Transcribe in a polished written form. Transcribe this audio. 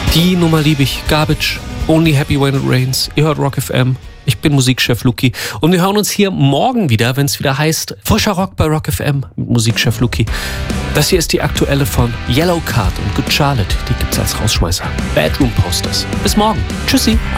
Die Nummer liebe ich. Garbage, Only Happy When It Rains. Ihr hört Rock FM. Ich bin Musikchef Luki und wir hören uns hier morgen wieder, wenn es wieder heißt Frischer Rock bei Rock FM mit Musikchef Luki. Das hier ist die aktuelle von Yellow Card und Good Charlotte. Die gibt's als Rausschmeißer. Bedroom Posters. Bis morgen. Tschüssi.